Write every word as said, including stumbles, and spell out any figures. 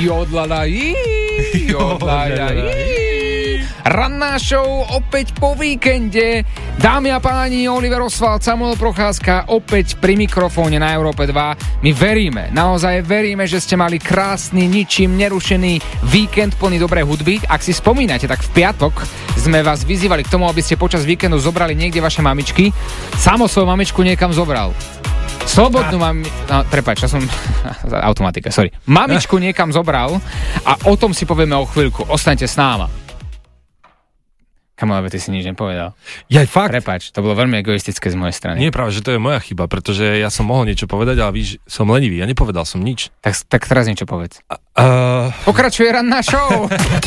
Jodlalají, jodlalají. Ranná show opäť po víkende. Dámy a páni, Oliver Oswald, Samuel Procházka opäť pri mikrofóne na Európe dva. My veríme, naozaj veríme, že ste mali krásny, ničím nerušený víkend plný dobrej hudby. Ak si spomínate, tak v piatok sme vás vyzývali k tomu, aby ste počas víkendu zobrali niekde vaše mamičky. Samo svoju mamičku niekam zobral. Slobodnú mami... No, prepáč, ja som... Automatika, sorry. Mamičku niekam zobral a o tom si povieme o chvíľku. Ostaňte s náma. Kamo, ty si nič nepovedal. Jaj, fakt? Prepáč, to bolo veľmi egoistické z mojej strany. Nie, práve, že to je moja chyba, pretože ja som mohol niečo povedať, ale víš, som lenivý, ja nepovedal som nič. Tak, tak teraz niečo povedz. Uh... Pokračuje ranná show!